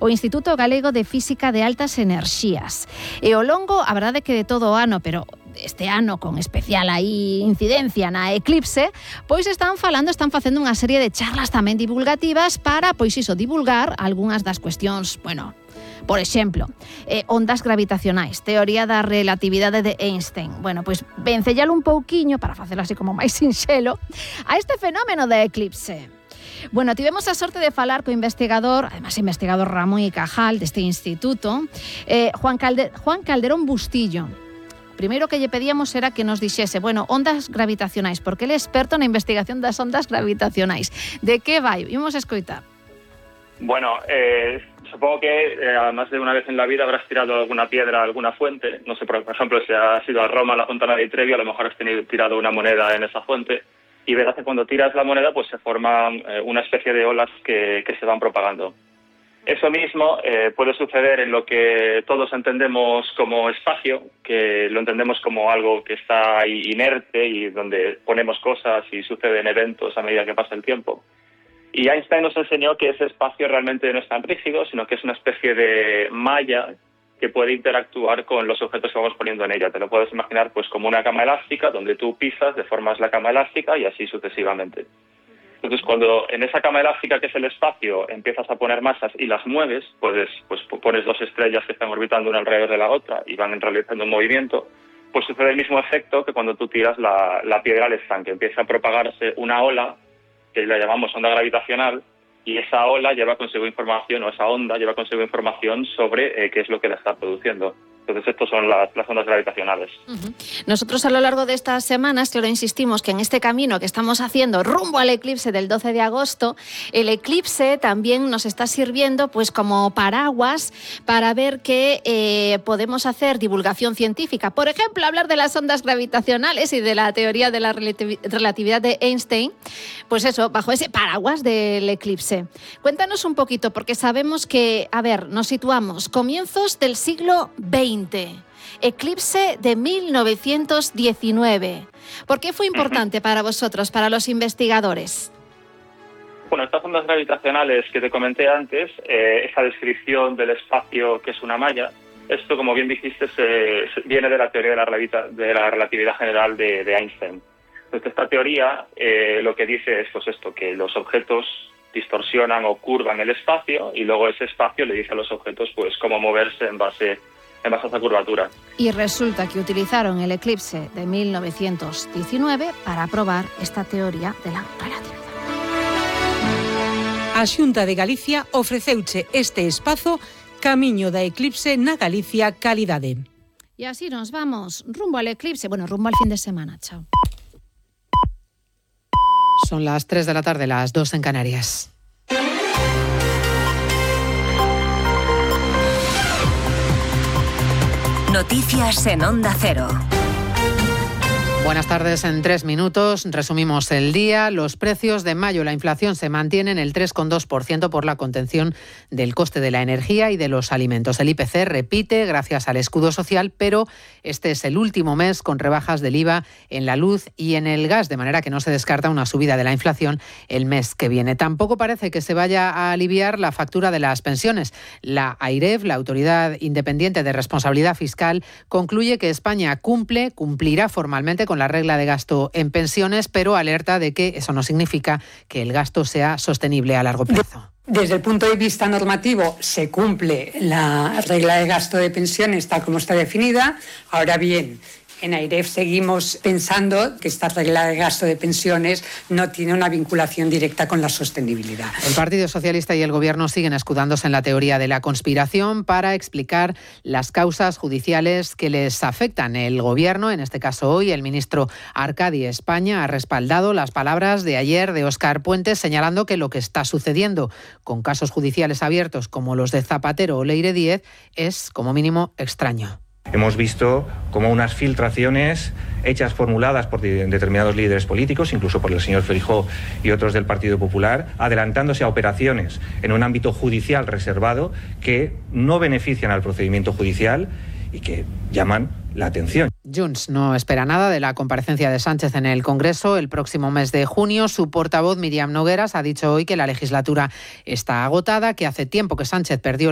o Instituto Galego de Física de Altas Enerxías. E ao longo, a verdade é que de todo o ano, pero este ano con especial aí incidencia na eclipse, pois están facendo unha serie de charlas tamén divulgativas para, pois iso, divulgar algunhas das cuestións, bueno, por exemplo, ondas gravitacionais, teoría da relatividade de Einstein. Bueno, pois vencellalo un pouquiño, para facelo así como máis sinxelo, a este fenómeno da eclipse. Bueno, tivemos a sorte de falar co investigador, además investigador Ramón y Cajal deste instituto, Juan Calderón Bustillo. Primeiro que lle pedíamos era que nos dixese, bueno, ondas gravitacionais, porque ele é experto na investigación das ondas gravitacionais. De que vai? Imos escoitar. Bueno, supongo que más de una vez en la vida habrás tirado alguna piedra a alguna fuente. No sé, por ejemplo, si has ido a Roma, a la Fontana di Trevi, a lo mejor has tirado una moneda en esa fuente. Y verás que cuando tiras la moneda, pues se forman una especie de olas que se van propagando. Eso mismo puede suceder en lo que todos entendemos como espacio, que lo entendemos como algo que está ahí inerte y donde ponemos cosas y suceden eventos a medida que pasa el tiempo. Y Einstein nos enseñó que ese espacio realmente no es tan rígido, sino que es una especie de malla que puede interactuar con los objetos que vamos poniendo en ella. Te lo puedes imaginar pues como una cama elástica, donde tú pisas, deformas la cama elástica y así sucesivamente. Entonces, cuando en esa cama elástica que es el espacio empiezas a poner masas y las mueves, pues pones dos estrellas que están orbitando una alrededor de la otra y van realizando un movimiento, pues sucede el mismo efecto que cuando tú tiras la piedra al estanque. Empieza a propagarse una ola, que la llamamos onda gravitacional, y esa ola lleva consigo información, o esa onda lleva consigo información sobre qué es lo que la está produciendo. Entonces, estos son las ondas gravitacionales. Uh-huh. Nosotros a lo largo de estas semanas, claro, insistimos que en este camino que estamos haciendo rumbo al eclipse del 12 de agosto, el eclipse también nos está sirviendo pues como paraguas para ver que podemos hacer divulgación científica. Por ejemplo, hablar de las ondas gravitacionales y de la teoría de la relatividad de Einstein, pues eso, bajo ese paraguas del eclipse. Cuéntanos un poquito, porque sabemos que, a ver, nos situamos comienzos del siglo XX. Eclipse de 1919. ¿Por qué fue importante para vosotros, para los investigadores? Bueno, estas ondas gravitacionales que te comenté antes, esa descripción del espacio que es una malla, esto, como bien dijiste, viene de la teoría de la relatividad general de Einstein. Entonces, esta teoría lo que dice es pues esto, que los objetos distorsionan o curvan el espacio y luego ese espacio le dice a los objetos pues cómo moverse en base a esa curvatura. Y resulta que utilizaron el eclipse de 1919 para probar esta teoría de la relatividad. A Xunta de Galicia ofreceuche este espazo Camiño da Eclipse na Galicia Calidade. Y así nos vamos, rumbo al eclipse, bueno, rumbo al fin de semana. Chao. Son las 3 de la tarde, las 2 en Canarias. Noticias en Onda Cero. Buenas tardes. En 3 minutos resumimos el día. Los precios de mayo, la inflación se mantiene en el 3,2% por la contención del coste de la energía y de los alimentos. El IPC repite gracias al escudo social, pero este es el último mes con rebajas del IVA en la luz y en el gas, de manera que no se descarta una subida de la inflación el mes que viene. Tampoco parece que se vaya a aliviar la factura de las pensiones. La AIREF, la Autoridad Independiente de Responsabilidad Fiscal, concluye que España cumplirá formalmente con la regla de gasto en pensiones, pero alerta de que eso no significa que el gasto sea sostenible a largo plazo. Desde el punto de vista normativo se cumple la regla de gasto de pensiones tal como está definida. Ahora bien, en AIREF seguimos pensando que esta regla de gasto de pensiones no tiene una vinculación directa con la sostenibilidad. El Partido Socialista y el Gobierno siguen escudándose en la teoría de la conspiración para explicar las causas judiciales que les afectan. El Gobierno, en este caso hoy, el ministro Arcadi España, ha respaldado las palabras de ayer de Óscar Puente, señalando que lo que está sucediendo con casos judiciales abiertos como los de Zapatero o Leire Díez es, como mínimo, extraño. Hemos visto como unas filtraciones hechas, formuladas por determinados líderes políticos, incluso por el señor Feijóo y otros del Partido Popular, adelantándose a operaciones en un ámbito judicial reservado que no benefician al procedimiento judicial y que llaman la atención. Junts no espera nada de la comparecencia de Sánchez en el Congreso el próximo mes de junio. Su portavoz, Míriam Nogueras, ha dicho hoy que la legislatura está agotada, que hace tiempo que Sánchez perdió